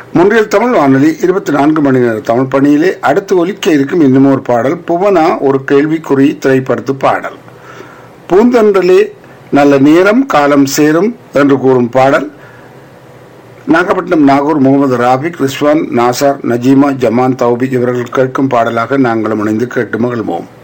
முன்றியல் தமிழ் வானொலி 24 மணி நேர தமிழ் பணியிலே அடுத்து ஒலிக்க இருக்கும் இன்னும் ஒரு பாடல் புவனா ஒரு கேள்விக்குறி திரைப்படத்து பாடல். பூந்தொன்றலே நல்ல நேரம் காலம் சேரும் என்று கூறும் பாடல். நாகப்பட்டினம் நாகூர் முகமது ராபிக், ரிஸ்வான், நாசார், நஜீமா, ஜமான், தௌபிக் இவர்கள் கேட்கும் பாடலாக நாங்களும் இணைந்து கேட்டு மகிழ்வோம்.